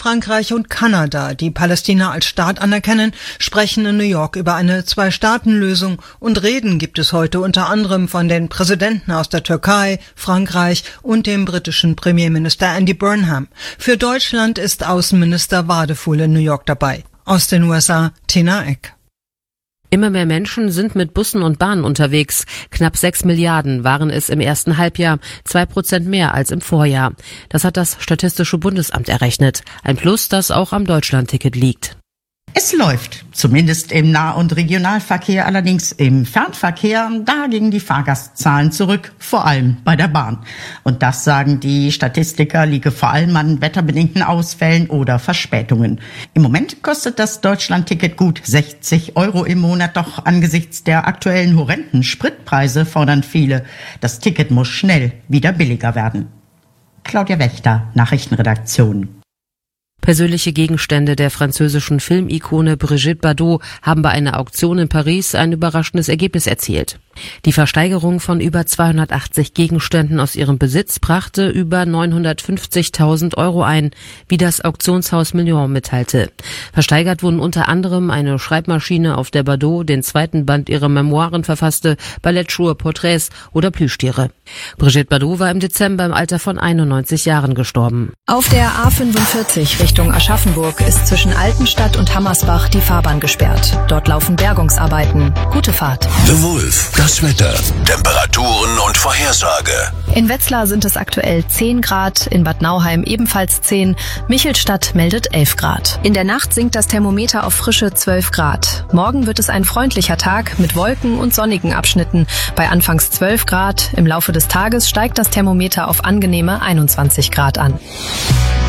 Frankreich und Kanada, die Palästina als Staat anerkennen, sprechen in New York über eine Zwei-Staaten-Lösung und Reden gibt es heute unter anderem von den Präsidenten aus der Türkei, Frankreich und dem britischen Premierminister Andy Burnham. Für Deutschland ist Außenminister Wadefuhl in New York dabei. Aus den USA, Tina Eck. Immer mehr Menschen sind mit Bussen und Bahnen unterwegs. Knapp 6 Milliarden waren es im ersten Halbjahr, 2% mehr als im Vorjahr. Das hat das Statistische Bundesamt errechnet. Ein Plus, das auch am Deutschlandticket liegt. Es läuft, zumindest im Nah- und Regionalverkehr, allerdings im Fernverkehr, da gingen die Fahrgastzahlen zurück, vor allem bei der Bahn. Und das, sagen die Statistiker, liege vor allem an wetterbedingten Ausfällen oder Verspätungen. Im Moment kostet das Deutschlandticket gut 60 € im Monat, doch angesichts der aktuellen horrenden Spritpreise fordern viele, das Ticket muss schnell wieder billiger werden. Claudia Wächter, Nachrichtenredaktion. Persönliche Gegenstände der französischen Filmikone Brigitte Bardot haben bei einer Auktion in Paris ein überraschendes Ergebnis erzielt. Die Versteigerung von über 280 Gegenständen aus ihrem Besitz brachte über 950.000 € ein, wie das Auktionshaus Million mitteilte. Versteigert wurden unter anderem eine Schreibmaschine, auf der Bardot den zweiten Band ihrer Memoiren verfasste, Ballettschuhe, Porträts oder Plüschtiere. Brigitte Bardot war im Dezember im Alter von 91 Jahren gestorben. Auf der A45 Richtung Aschaffenburg ist zwischen Altenstadt und Hammersbach die Fahrbahn gesperrt. Dort laufen Bergungsarbeiten. Gute Fahrt. The Wolf. Das Wetter, Temperaturen und Vorhersage. In Wetzlar sind es aktuell 10 Grad, in Bad Nauheim ebenfalls 10, Michelstadt meldet 11 Grad. In der Nacht sinkt das Thermometer auf frische 12 Grad. Morgen wird es ein freundlicher Tag mit Wolken und sonnigen Abschnitten. Bei anfangs 12 Grad, im Laufe des Tages steigt das Thermometer auf angenehme 21 Grad an.